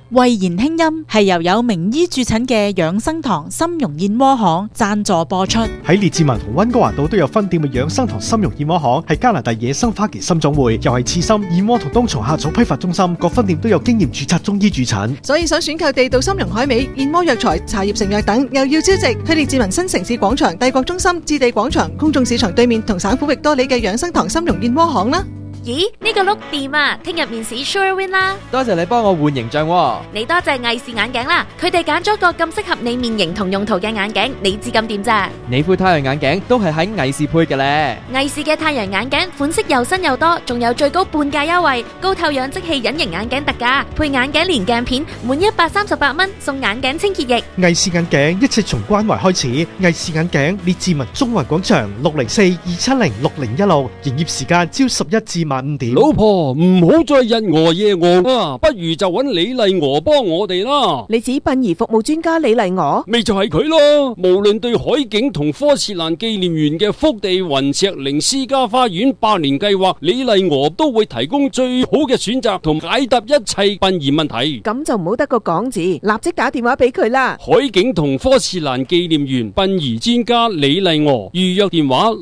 慧言輕音係由有名醫駐診嘅養生堂參茸燕窩行贊助播出。 喺列治文同溫哥華島都有分店嘅養生堂參茸燕窩行，係加拿大野生花旗參總會，又係刺參、燕窩同冬蟲夏草批發中心，各分店都有經驗註冊中醫駐診。 所以想選購地道參茸海味、燕窩藥材、茶葉成藥等，又要超值，去列治文新城市廣場、帝國中心、置地廣場、公眾市場對面同省府域多里嘅養生堂參茸燕窩行啦。 咦，呢個碌掂啊！聽日面試 Sure Win 啦！ 多謝你幫我換形象喎。 你多謝藝視眼鏡啦，佢哋揀咗個咁適合你面型同用途嘅眼鏡，你知咁掂咋？ 你副太陽眼鏡都係喺藝視配嘅咧。 藝視嘅太陽眼鏡款式又新又多，仲有最高半價優惠，高透氧即棄隱形眼鏡特價，配眼鏡連鏡片，滿138蚊送眼鏡清潔液。 藝視眼鏡一切從關懷開始，藝視眼鏡列治文中環廣場604-270-6016，營業時間朝11至晚5點。 老婆唔好再日餓夜餓啊，不如就揾李麗娥幫我哋啦。 你指殯儀服務專家李麗娥？ 咪就係佢咯。無論對海景同科切蘭紀念園嘅福地雲石靈私家花園百年計劃，李麗娥都會提供最好嘅選擇同解答一切殯儀問題。 咁就唔好得個講字，立即打電話俾佢啦。 海景同科切蘭紀念園殯儀專家李麗娥，預約電話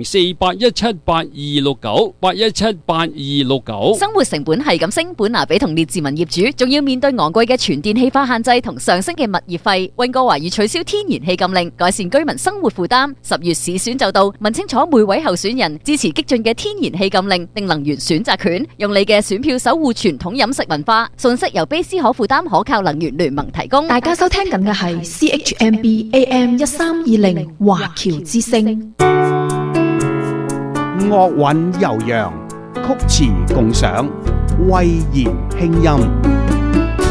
604-817-8269，817-8269。 生活成本係咁升，本拿比同列治文業主仲要面對昂貴嘅全電氣化限制同上升嘅物業費。溫哥華已取消天然氣禁令，改善居民生活負擔。10月市選就到，問清楚每位候選人支持激進嘅天然氣禁令定能源選擇權，用你嘅選票守護傳統飲食文化。信息由卑斯可負擔可靠能源聯盟提供。 大家收聽緊嘅係 CHMB AM 1320華僑之聲。 樂韻悠揚，曲詞共賞，慧言輕音。